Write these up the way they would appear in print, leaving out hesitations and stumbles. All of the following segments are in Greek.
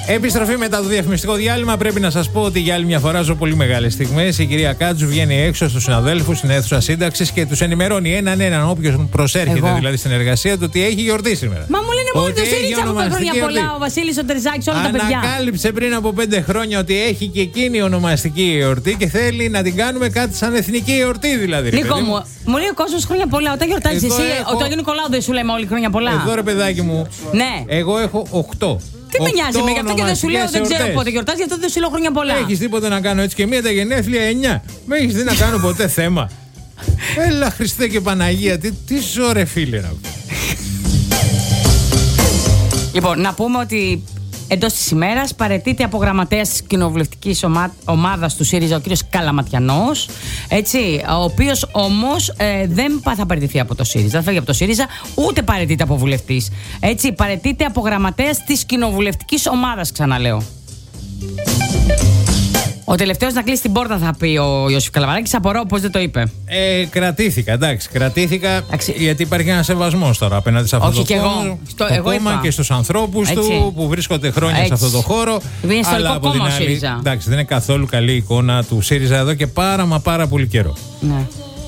Επιστροφή μετά το διαφημιστικό διάλειμμα. Πρέπει να σας πω ότι για άλλη μια φορά ζω πολύ μεγάλες στιγμές. Η κυρία Κάτζου βγαίνει έξω στους συναδέλφους στην αίθουσα σύνταξης και τους ενημερώνει έναν όποιος προσέρχεται δηλαδή στην εργασία του ότι έχει γιορτή σήμερα. Μα μου λένε μόνο το ΣΥΡΙΖΑ έχουμε χρόνια πολλά. Ο Βασίλης ο Τερζάκης, όλα τα παιδιά. Ανακάλυψε πριν από 5 χρόνια ότι έχει και εκείνη ονομαστική εορτή και θέλει να την κάνουμε κάτι σαν εθνική εορτή δηλαδή. Νίκο μου λέει ο κόσμος χρόνια πολλά. Όταν γιορτάζεις εσύ, το Αγίου Νικολάου δεν σου λέμε όλοι χρόνια πολλά. Εδώ ρε παιδάκι μου, ναι. Εγώ έχω 8. Τι με νοιάζει με γι' αυτό και δεν σου λέω, δεν ξέρω πότε γιορτάζει, γι' αυτό δεν σου λέω χρόνια πολλά. Έχεις τίποτα να κάνω έτσι και μία τα γενέθλια 9. Με έχεις δει να κάνω ποτέ θέμα. Έλα Χριστέ και Παναγία, τι ζω ρε φίλε να πω. Λοιπόν, να πούμε ότι εντός της ημέρας παραιτείται από γραμματέας της κοινοβουλευτικής ομάδας του ΣΥΡΙΖΑ ο κύριος Καλαματιανός, έτσι, ο οποίος όμως δεν θα παραιτηθεί από το ΣΥΡΙΖΑ, δεν φεύγει από το ΣΥΡΙΖΑ, ούτε παραιτείται από βουλευτής. Έτσι, παραιτείται από γραμματέας της κοινοβουλευτικής ομάδας, ξαναλέω. Ο τελευταίος να κλείσει την πόρτα, θα πει ο Ιωσήφ Καλαμαράκης. Απορώ πως δεν το είπε. Κρατήθηκα, εντάξει. Γιατί υπάρχει ένα σεβασμός τώρα απέναντι σε αυτό το κόμμα και στους ανθρώπους του που βρίσκονται χρόνια σε αυτό το χώρο. Είναι ιστορικό κόμμα ο ΣΥΡΙΖΑ. Εντάξει, δεν είναι καθόλου καλή εικόνα του ΣΥΡΙΖΑ εδώ και πάρα πολύ καιρό. Ναι.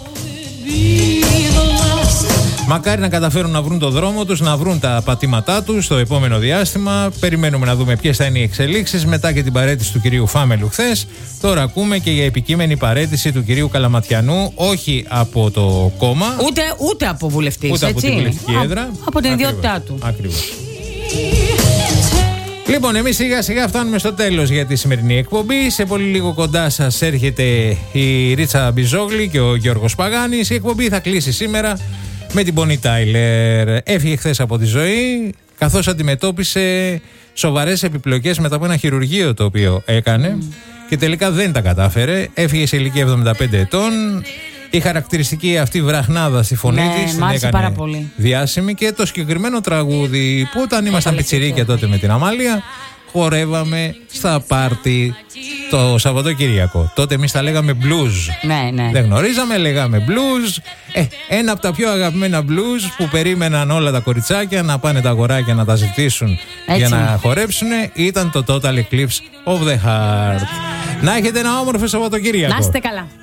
Μακάρι να καταφέρουν να βρουν το δρόμο τους, να βρουν τα πατήματά τους στο επόμενο διάστημα. Περιμένουμε να δούμε ποιες θα είναι οι εξελίξεις μετά και την παραίτηση του κυρίου Φάμελου χθες. Τώρα ακούμε και για επικείμενη παραίτηση του κυρίου Καλαματιανού, όχι από το κόμμα. Ούτε από βουλευτής. Ούτε από την βουλευτική έδρα. Από την ιδιότητά του. Ακριβώς. Λοιπόν, εμείς σιγά σιγά φτάνουμε στο τέλος για τη σημερινή εκπομπή. Σε πολύ λίγο κοντά σας έρχεται η Ρίτσα Μπιζόγλη και ο Γιώργος Παγάνης. Η εκπομπή θα κλείσει σήμερα με την Bonnie Tyler. Έφυγε χθες από τη ζωή, καθώς αντιμετώπισε σοβαρές επιπλοκές μετά από ένα χειρουργείο το οποίο έκανε και τελικά δεν τα κατάφερε. Έφυγε σε ηλικία 75 ετών. Η χαρακτηριστική αυτή βραχνάδα στη φωνή της την έκανε πάρα πολύ διάσημη και το συγκεκριμένο τραγούδι που όταν ήμασταν πιτσιρίκια τότε με την Αμάλια χορεύαμε στα πάρτι το Σαββατοκύριακο. Τότε εμείς τα λέγαμε blues. Ναι. Δεν γνωρίζαμε, λέγαμε blues. Ένα από τα πιο αγαπημένα blues που περίμεναν όλα τα κοριτσάκια να πάνε τα αγοράκια να τα ζητήσουν για να χορέψουν ήταν το Total Eclipse of the Heart. Να έχετε ένα όμορφο Σαββατοκύριακο. Να είστε καλά.